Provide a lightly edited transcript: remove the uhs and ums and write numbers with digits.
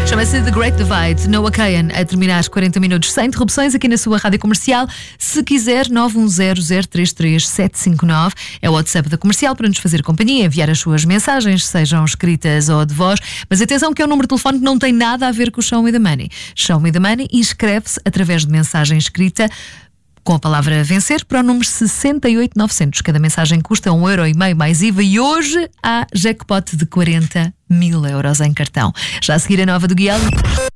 Chama-se The Great Divide, Noah Kahan, a terminar 40 minutos sem interrupções aqui na sua rádio comercial. Se quiser, 910033759 é o WhatsApp da comercial para nos fazer companhia, enviar as suas mensagens, sejam escritas ou de voz. Mas atenção que é um número de telefone que não tem nada a ver com o Show Me the Money. Show Me the Money e escreve-se através de mensagem escrita com a palavra vencer para o número 68900. Cada mensagem custa 1,5€ mais IVA e hoje há jackpot de 40 mil euros em cartão. Já a seguir a nova do Guial.